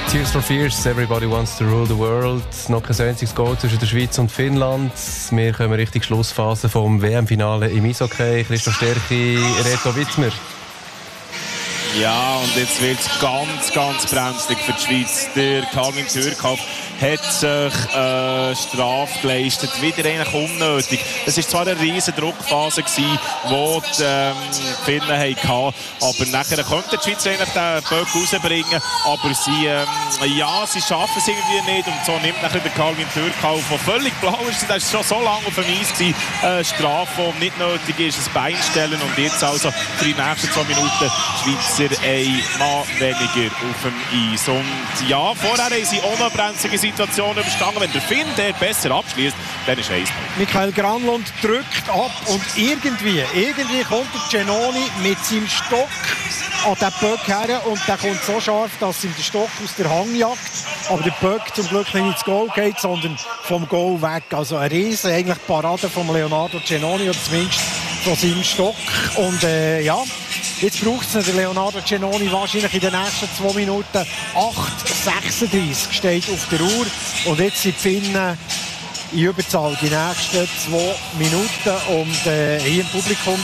Tears for Fears, Everybody Wants to Rule the World. Noch kein einziges Goal zwischen der Schweiz und Finnland. Wir kommen Richtung Schlussphase vom WM-Finale im Eishockey. Christoph Sterchi, Reto Wittmer. Ja, und jetzt wird es ganz, ganz brenzlig für die Schweiz. Der Calvin Türkhoff hat sich Strafe geleistet, wieder eigentlich unnötig. Es war zwar eine riesen Druckphase, die die Finnen hatten, aber nachher könnte die Schweiz eigentlich den Böck rausbringen, aber sie schaffen es irgendwie nicht, und so nimmt nachher der Calvin Türkhoff, der völlig blau ist, der ist schon so lange auf dem Eis gewesen, eine Strafe, die nicht nötig ist, ein Bein stellen, und jetzt also für die nächsten 2 Minuten Schweizer ein Mann weniger auf dem Eis. Und ja, vorher haben sie auch noch brenzlige Situationen überstanden. Wenn der Finn der besser abschließt, dann ist es. Michael Granlund drückt ab und irgendwie kommt der Giannoni mit seinem Stock an den Böck her, und der kommt so scharf, dass ihm der Stock aus der Hand jagt. Aber der Böck zum Glück nicht ins Goal geht, sondern vom Goal weg. Also eine riesen eigentlich Parade von Leonardo Giannoni, oder zumindest von seinem Stock. Und jetzt braucht es Leonardo Giannoni wahrscheinlich in den nächsten 2 Minuten. 8:36 steht auf der Uhr. Und jetzt sind die Finnen in Überzahl die nächsten 2 Minuten. Und hier im Publikum